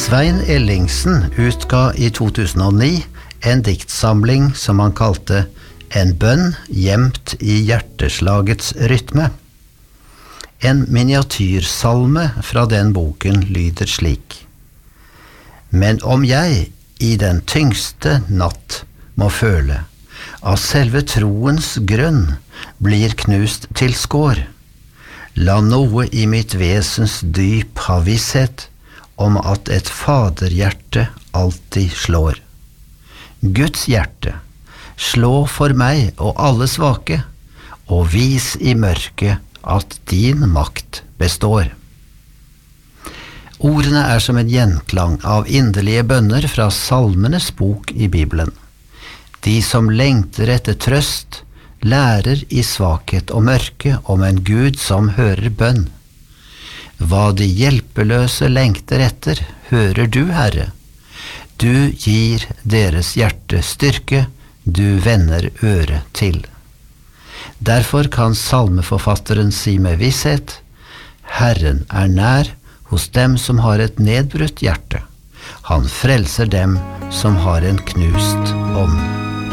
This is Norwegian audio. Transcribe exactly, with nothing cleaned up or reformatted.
Svein Ellingsen utga i to tusen og ni en diktsamling som han kalte «En bønn gjemt i hjerteslagets rytme». En miniatyrsalme fra den boken lyder slik: «Men om jeg i den tyngste natt må føle at selve troens grunn blir knust til skår, la noe i mitt vesens dyp ha visshet om at et faderhjerte alltid slår. Guds hjerte, slå for meg og alle svake, og vis i mørket at din makt består.» Ordene er som en gjenklang av inderlige bønner fra Salmenes bok i Bibelen. De som lengter etter trøst, lærer i svakhet og mørke om en Gud som hører bønn. Hva de hjelpeløse lengter etter, hører du, Herre. Du gir deres hjerte styrke, du vender øret til. Derfor kan salmeforfatteren si med visshet: Herren er nær hos dem som har et nedbrutt hjerte. Han frelser dem som har en knust ånd.